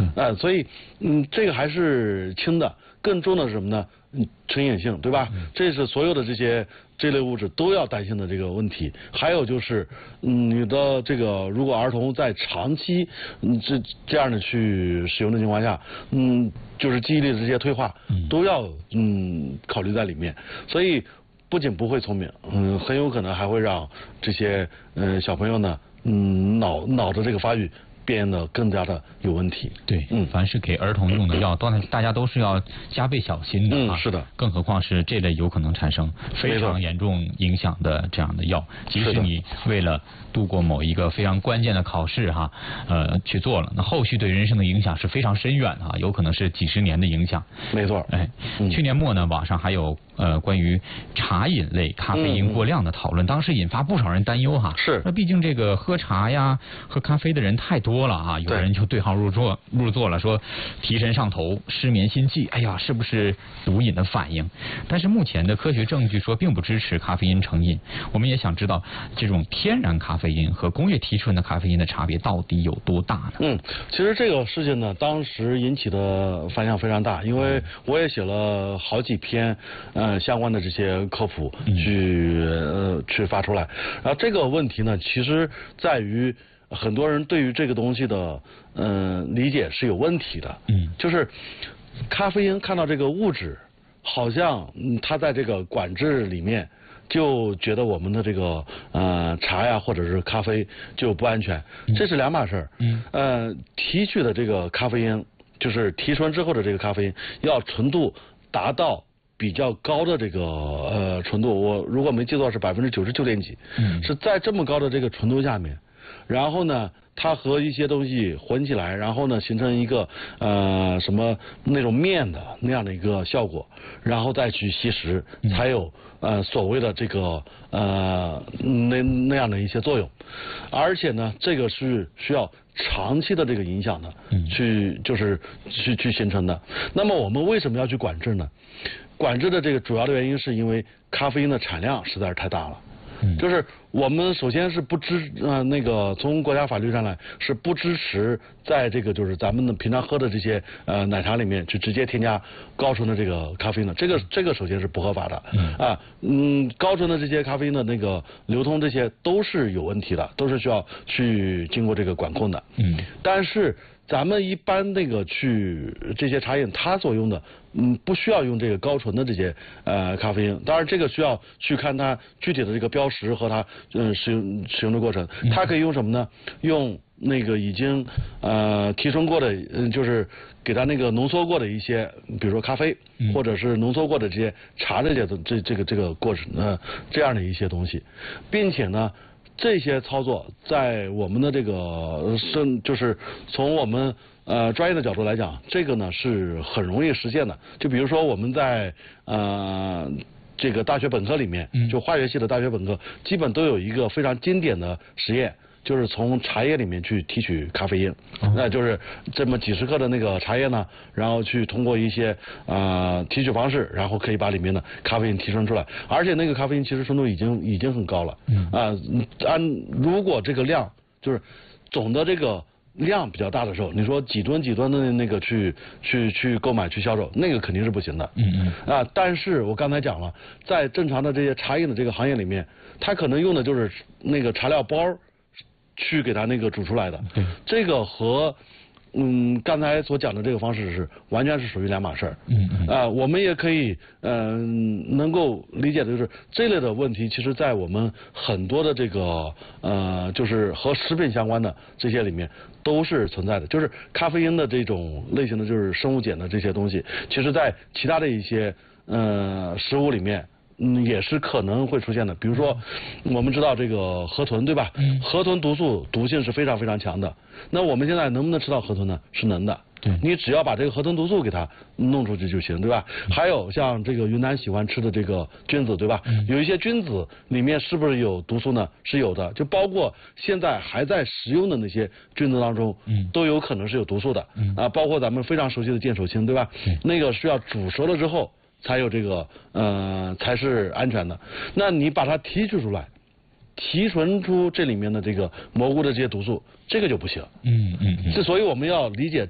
所以这个还是轻的，更重的是什么呢？成瘾性，对吧？这是所有的这类物质都要担心的这个问题。还有就是，你的这个如果儿童在长期这样的去使用的情况下，就是记忆力的这些退化，都要考虑在里面。所以不仅不会聪明，很有可能还会让这些小朋友呢，脑的这个发育变得更加的有问题。 对，凡是给儿童用的药，大家都是要加倍小心的是的。 更何况是这类有可能产生非常严重影响的这样的药，即使你为了度过某一个非常关键的考试去做了，那后续对人生的影响是非常深远有可能是几十年的影响。 没错。 去年末呢，网上还有关于茶饮类咖啡因过量的讨论，当时引发不少人担忧是。 那毕竟这个喝茶呀、喝咖啡的人太多了有人就对号入座了，说提神上头、失眠心悸，哎呀，是不是毒瘾的反应？但是目前的科学证据说并不支持咖啡因成瘾。我们也想知道这种天然咖啡因和工业提纯的咖啡因的差别到底有多大呢？ 其实这个事情呢，当时引起的反响非常大，因为我也写了好几篇相关的这些科普去发出来。然后这个问题呢，其实在于很多人对于这个东西的理解是有问题的。就是咖啡因看到这个物质，好像它在这个管制里面，就觉得我们的这个茶呀或者是咖啡就不安全，这是两码事儿。提取的这个咖啡因，就是提纯之后的这个咖啡因，要纯度达到比较高的这个纯度，我如果没记错是99.几，是在这么高的这个纯度下面，然后呢，它和一些东西混起来，然后呢形成一个什么那种面的那样的一个效果，然后再去吸食，才有所谓的这个那样的一些作用。而且呢，这个是需要长期的这个影响的，去形成的。那么我们为什么要去管制呢？管制的这个主要的原因是因为咖啡因的产量实在是太大了。就是我们首先是不从国家法律上来是不支持在这个就是咱们平常喝的这些奶茶里面去直接添加高纯的这个咖啡因的，这个首先是不合法的。高纯的这些咖啡因的那个流通，这些都是有问题的，都是需要去经过这个管控的。但是咱们一般这些茶饮它所用的不需要用这个高纯的这些咖啡因，当然这个需要去看它具体的这个标识和它使用的过程。它可以用什么呢？用那个已经提纯过的就是给它那个浓缩过的一些，比如说咖啡，或者是浓缩过的这些茶的这个过程这样的一些东西，并且呢，这些操作在我们的这个就是从我们专业的角度来讲，这个呢是很容易实现的。就比如说我们在这个大学本科里面，就化学系的大学本科，基本都有一个非常经典的实验，就是从茶叶里面去提取咖啡因。那就是这么几十克的那个茶叶呢，然后去通过一些提取方式，然后可以把里面的咖啡因提纯出来，而且那个咖啡因其实纯度已经很高了。如果这个量就是总的这个量比较大的时候，你说几吨的那个去购买去销售，那个肯定是不行的。但是我刚才讲了，在正常的这些茶饮的这个行业里面，它可能用的就是那个茶料包去给它那个煮出来的。这个和刚才所讲的这个方式完全是属于两码事儿。我们也可以能够理解的就是这类的问题，其实在我们很多的这个就是和食品相关的这些里面都是存在的。就是咖啡因的这种类型的就是生物碱的这些东西，其实在其他的一些食物里面也是可能会出现的。比如说我们知道这个河豚，对吧？河豚毒性是非常非常强的。那我们现在能不能吃到河豚呢？是能的。你只要把这个河豚毒素给它弄出去就行，对吧？还有像这个云南喜欢吃的这个菌子，对吧？有一些菌子里面是不是有毒素呢？是有的，就包括现在还在食用的那些菌子当中，都有可能是有毒素的。包括咱们非常熟悉的剑手青，对吧？那个是要煮熟了之后才有这个才是安全的。那你把它提取出来，提纯出这里面的这个蘑菇的这些毒素，这个就不行。所以我们要理解